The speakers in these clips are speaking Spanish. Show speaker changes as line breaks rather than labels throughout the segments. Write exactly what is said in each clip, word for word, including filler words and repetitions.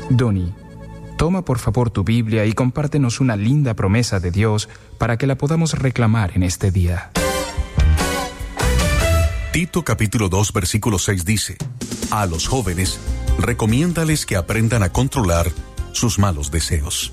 Donny, toma por favor tu Biblia y compártenos una linda promesa de Dios para que la podamos reclamar en este día.
Tito capítulo dos versículo seis dice: a los jóvenes, recomiéndales que aprendan a controlar sus malos deseos.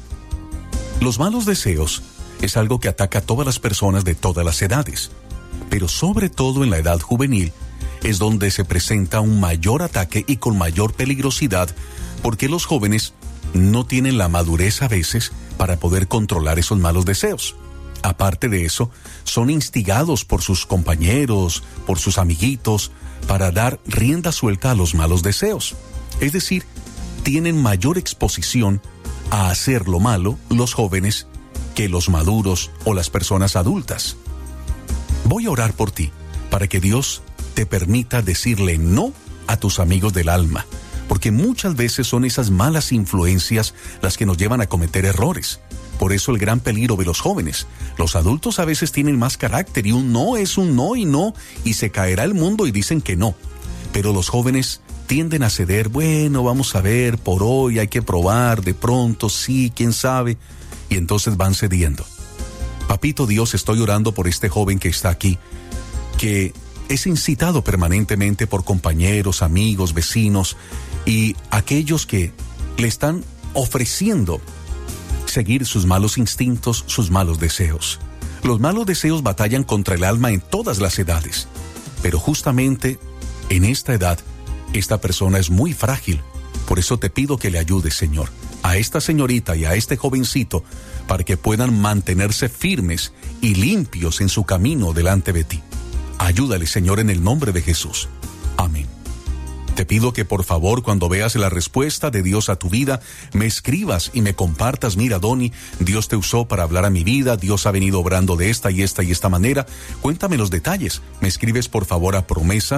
Los malos deseos es algo que ataca a todas las personas de todas las edades, pero sobre todo en la edad juvenil es donde se presenta un mayor ataque y con mayor peligrosidad, porque los jóvenes no tienen la madurez a veces para poder controlar esos malos deseos. Aparte de eso, son instigados por sus compañeros, por sus amiguitos, para dar rienda suelta a los malos deseos. Es decir, tienen mayor exposición a hacer lo malo los jóvenes que los maduros o las personas adultas. Voy a orar por ti, para que Dios te permita decirle no a tus amigos del alma, porque muchas veces son esas malas influencias las que nos llevan a cometer errores. Por eso el gran peligro de los jóvenes. Los adultos a veces tienen más carácter y un no es un no y no, y se caerá el mundo y dicen que no. Pero los jóvenes tienden a ceder, bueno, vamos a ver, por hoy hay que probar, de pronto, sí, quién sabe, y entonces van cediendo. Papito Dios, estoy orando por este joven que está aquí, que es incitado permanentemente por compañeros, amigos, vecinos y aquellos que le están ofreciendo seguir sus malos instintos, sus malos deseos. Los malos deseos batallan contra el alma en todas las edades, pero justamente en esta edad, esta persona es muy frágil. Por eso te pido que le ayudes, Señor, a esta señorita y a este jovencito, para que puedan mantenerse firmes y limpios en su camino delante de ti. Ayúdale, Señor, en el nombre de Jesús. Amén. Te pido que por favor, cuando veas la respuesta de Dios a tu vida, me escribas y me compartas: mira, Donny, Dios te usó para hablar a mi vida, Dios ha venido obrando de esta y esta y esta manera. Cuéntame los detalles. Me escribes por favor a promesa